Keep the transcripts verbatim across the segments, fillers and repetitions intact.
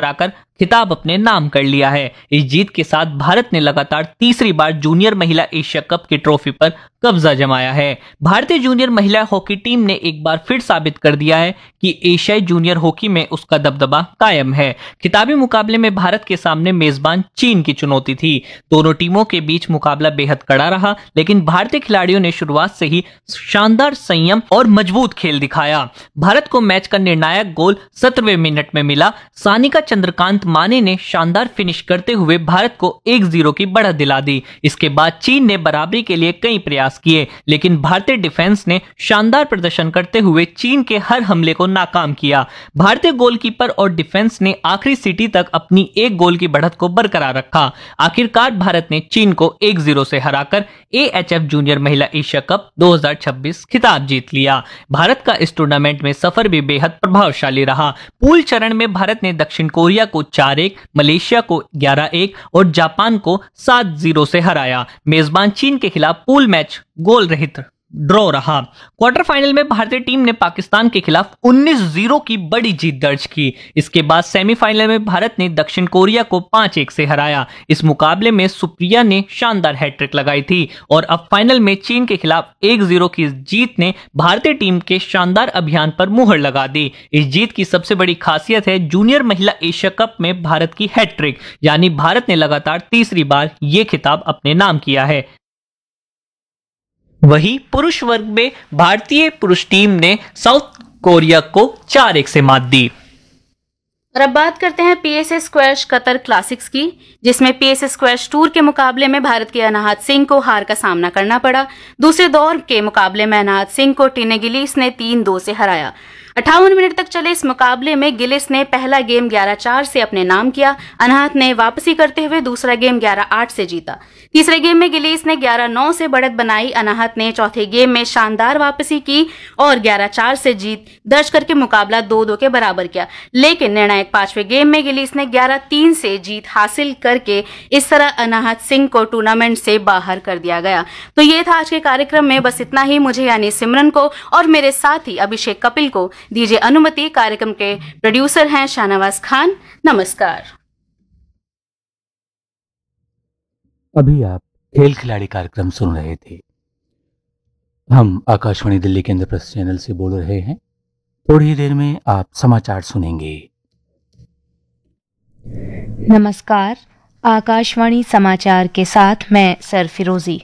हराकर खिताब अपने नाम कर लिया है। इस जीत के साथ भारत ने लगातार तीसरी बार जूनियर महिला एशिया कप की ट्रॉफी पर कब्जा जमाया है। भारतीय जूनियर महिला हॉकी टीम ने एक बार फिर साबित कर दिया है कि एशियाई जूनियर हॉकी में उसका दबदबा कायम है। खिताबी मुकाबले में भारत के सामने मेजबान चीन की चुनौती थी। दोनों टीमों के बीच मुकाबला बेहद कड़ा रहा, लेकिन भारतीय खिलाड़ियों ने शुरुआत से ही शानदार संयम और मजबूत खेल दिखाया। भारत को मैच का निर्णायक गोल सत्रहवें मिनट में मिला। सानिका चंद्रकांत माने ने शानदार फिनिश करते हुए भारत को एक जीरो की बढ़त दिला दी। इसके बाद चीन ने बराबरी के लिए कई प्रयास किए, लेकिन भारतीय डिफेंस ने शानदार प्रदर्शन करते हुए चीन के हर हमले को नाकाम किया। भारतीय गोलकीपर और डिफेंस ने आखिरी सीटी तक अपनी एक गोल की बढ़त को बरकरार रखा। आखिरकार भारत ने चीन को एक जीरो से हराकर एएचएफ जूनियर महिला एशिया कप दो हज़ार छब्बीस खिताब जीत लिया। भारत का इस टूर्नामेंट में सफर भी बेहद प्रभावशाली रहा। पूल चरण में भारत ने दक्षिण कोरिया को चार एक, मलेशिया को ग्यारह एक और जापान को सात जीरो से हराया। मेजबान चीन के खिलाफ पूल मैच गोल रहित ड्रॉ रहा। क्वार्टर फाइनल में भारतीय टीम ने पाकिस्तान के खिलाफ उन्नीस जीरो की बड़ी जीत दर्ज की। इसके बाद सेमीफाइनल में भारत ने दक्षिण कोरिया को पाँच एक से हराया। इस मुकाबले में सुप्रिया ने शानदार हैट्रिक लगाई थी और अब फाइनल में चीन के खिलाफ एक जीरो की जीत ने भारतीय टीम के शानदार अभियान पर मुहर लगा दी। इस जीत की सबसे बड़ी खासियत है जूनियर महिला एशिया कप में भारत की हैट्रिक, यानी भारत ने लगातार तीसरी बार ये खिताब अपने नाम किया है। वहीं पुरुष वर्ग में भारतीय पुरुष टीम ने साउथ कोरिया को चार एक से मात दी। और अब बात करते हैं पीएसए स्क्वैश कतर क्लासिक्स की, जिसमें पीएसए स्क्वैश टूर के मुकाबले में भारत के अनाहत सिंह को हार का सामना करना पड़ा। दूसरे दौर के मुकाबले में अनाहत सिंह को टिने गिलिस ने तीन दो से हराया। अट्ठावन मिनट तक चले इस मुकाबले में गिलिस ने पहला गेम ग्यारह चार से अपने नाम किया। अनाहत ने वापसी करते हुए दूसरा गेम ग्यारह आठ से जीता। तीसरे गेम में गिलिस ने ग्यारह नौ से बढ़त बनाई। अनाहत ने चौथे गेम में शानदार वापसी की और ग्यारह चार से जीत दर्ज करके मुकाबला दो दो के बराबर किया, लेकिन निर्णायक पांचवें गेम में गिलिस ने ग्यारह तीन से जीत हासिल करके इस तरह अनाहत सिंह को टूर्नामेंट से बाहर कर दिया गया। तो ये था आज के कार्यक्रम में, बस इतना ही। मुझे यानी सिमरन को और मेरे साथी अभिषेक कपिल को दीजिए अनुमति। कार्यक्रम के प्रोड्यूसर हैं शाहनवाज खान। नमस्कार। अभी आप खेल खिलाड़ी कार्यक्रम सुन रहे थे। हम आकाशवाणी दिल्ली के इंद्रप्रस्थ चैनल से बोल रहे हैं। थोड़ी ही देर में आप समाचार सुनेंगे। नमस्कार, आकाशवाणी समाचार के साथ मैं सरफिरोजी।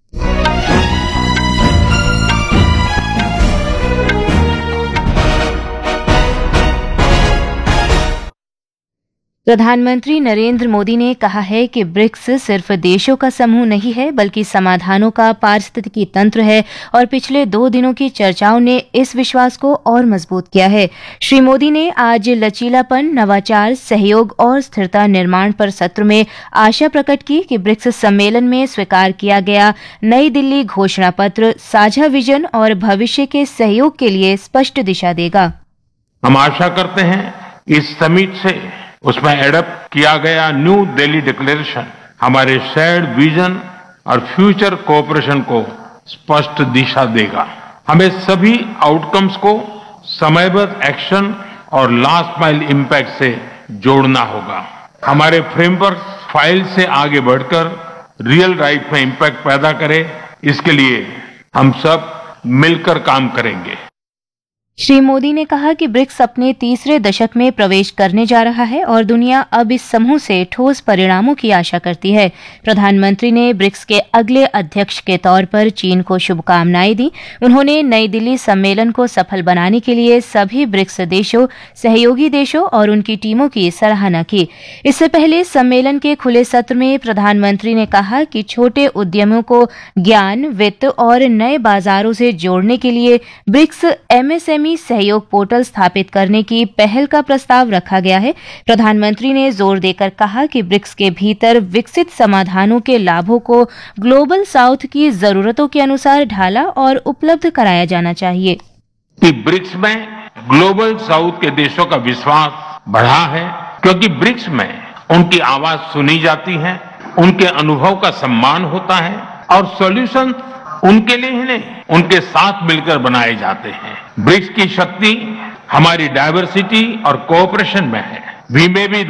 प्रधानमंत्री नरेंद्र मोदी ने कहा है कि ब्रिक्स सिर्फ देशों का समूह नहीं है, बल्कि समाधानों का पारिस्थितिकी तंत्र है और पिछले दो दिनों की चर्चाओं ने इस विश्वास को और मजबूत किया है। श्री मोदी ने आज लचीलापन, नवाचार, सहयोग और स्थिरता निर्माण पर सत्र में आशा प्रकट की कि ब्रिक्स सम्मेलन में स्वीकार किया गया नई दिल्ली घोषणा पत्र साझा विजन और भविष्य के सहयोग के लिए स्पष्ट दिशा देगा। हम आशा करते हैं इस समिट से उसमें एडप्ट किया गया न्यू दिल्ली डिक्लेरेशन हमारे शेयर्ड विजन और फ्यूचर कोऑपरेशन को स्पष्ट दिशा देगा। हमें सभी आउटकम्स को समयबद्ध एक्शन और लास्ट माइल इम्पैक्ट से जोड़ना होगा। हमारे फ्रेमवर्क फाइल से आगे बढ़कर रियल लाइफ में इम्पैक्ट पैदा करे, इसके लिए हम सब मिलकर काम करेंगे। श्री मोदी ने कहा कि ब्रिक्स अपने तीसरे दशक में प्रवेश करने जा रहा है और दुनिया अब इस समूह से ठोस परिणामों की आशा करती है। प्रधानमंत्री ने ब्रिक्स के अगले अध्यक्ष के तौर पर चीन को शुभकामनाएं दी। उन्होंने नई दिल्ली सम्मेलन को सफल बनाने के लिए सभी ब्रिक्स देशों, सहयोगी देशों और उनकी टीमों की सराहना की। इससे पहले सम्मेलन के खुले सत्र में प्रधानमंत्री ने कहा कि छोटे उद्यमों को ज्ञान, वित्त और नए बाजारों से जोड़ने के लिए ब्रिक्स एमएसएमई सहयोग पोर्टल स्थापित करने की पहल का प्रस्ताव रखा गया है। प्रधानमंत्री ने जोर देकर कहा कि ब्रिक्स के भीतर विकसित समाधानों के लाभों को ग्लोबल साउथ की जरूरतों के अनुसार ढाला और उपलब्ध कराया जाना चाहिए। कि ब्रिक्स में ग्लोबल साउथ के देशों का विश्वास बढ़ा है, क्योंकि ब्रिक्स में उनकी आवाज सुनी जाती है, उनके अनुभव का सम्मान होता है और सॉल्यूशन उनके लिए ही नहीं, उनके साथ मिलकर बनाए जाते हैं। ब्रिक्स की शक्ति हमारी डायवर्सिटी और कोऑपरेशन में है। We may be